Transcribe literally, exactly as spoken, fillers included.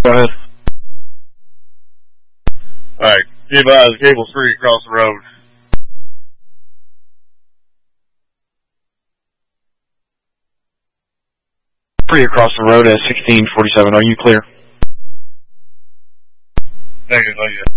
Go ahead. Alright, be advised, the cable's free across the road. Free across the road at sixteen forty-seven. Are you clear? Negative, not yet.